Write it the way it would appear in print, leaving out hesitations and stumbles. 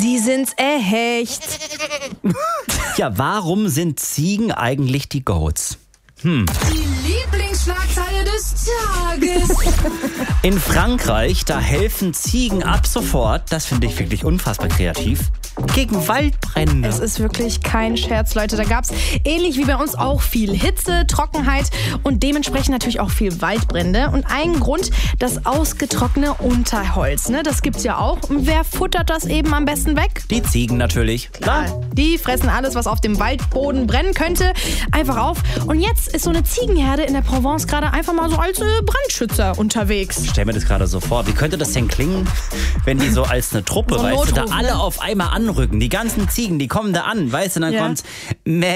Sie sind's echt. Ja, warum sind Ziegen eigentlich die Goats? Die Lieblingsschlagzeile des Tages. In Frankreich, da helfen Ziegen ab sofort, das finde ich wirklich unfassbar kreativ, gegen Waldbrände. Es ist wirklich kein Scherz, Leute. Da gab's ähnlich wie bei uns auch viel Hitze, Trockenheit und dementsprechend natürlich auch viel Waldbrände. Und ein Grund, das ausgetrocknete Unterholz. Ne? Das gibt's ja auch. Und wer futtert das eben am besten weg? Die Ziegen natürlich. Klar. Die fressen alles, was auf dem Waldboden brennen könnte, einfach auf. Und jetzt ist so eine Ziegenherde in der Provence gerade einfach mal so als Brandschützer unterwegs. Stell mir das gerade so vor. Wie könnte das denn klingen, wenn die so als eine Truppe, So ein weißt du, da Notruf, alle ne? auf einmal anrücken. Die ganzen Ziegen, die kommen da an, weißt du, dann Ja. kommt's, meh.